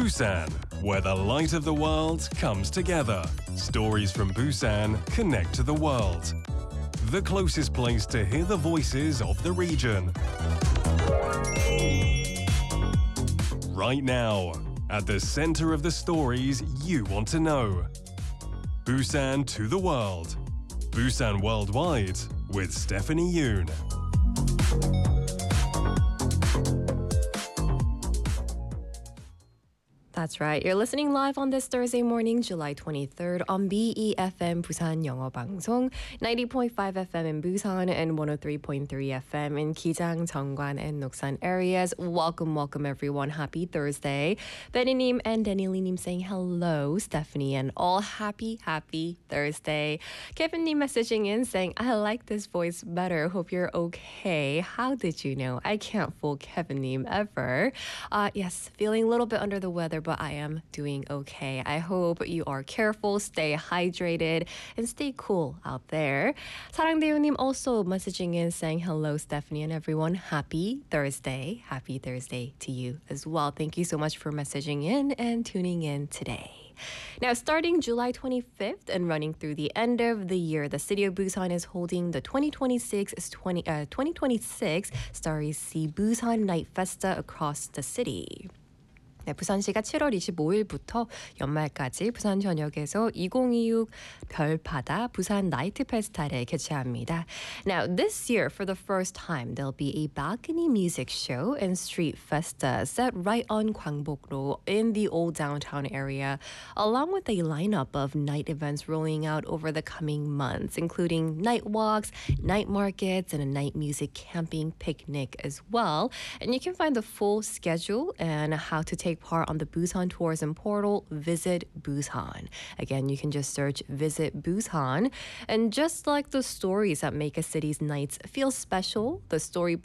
Busan, where the light of the world comes together. Stories from Busan connect to the world. The closest place to hear the voices of the region. Right now, at the center of the stories you want to know. Busan to the world. Busan Worldwide with Stephanie Yoon. That's right. You're listening live on this Thursday morning, July 23rd on BEFM Busan 영어 방송, 90.5 FM in Busan and 103.3 FM in Kijang, Jeongwan, and Noksan areas. Welcome everyone. Happy Thursday. Benny-nim and Danny-lim saying hello, Stephanie, and all happy Thursday. Kevin-nim messaging in saying, I like this voice better. Hope you're okay. How did you know? I can't fool Kevin-nim ever. Yes, feeling a little bit under the weather, but I am doing okay. I hope you are careful, stay hydrated, and stay cool out there. 사랑대우님 also messaging in saying hello, Stephanie and everyone. Happy Thursday. Happy Thursday to you as well. Thank you so much for messaging in and tuning in today. Now, starting July 25th and running through the end of the year, the city of Busan is holding the 2026 Starry Sea Busan Night Festa across the city. 네, 부산시가 7월 25일부터 연말까지 부산 전역에서 2026 별바다 부산 나이트 페스타를 개최합니다. Now, this year, for the first time, there'll be a balcony music show and street festa set right on Gwangbok-ro in the old downtown area, along with a lineup of night events rolling out over the coming months, including night walks, night markets, and a night music camping picnic as well. And you can find the full schedule and how to take part on the Busan tourism portal, Visit Busan. Again, you can just search Visit Busan. And just like the stories that make a city's nights feel special, the storybook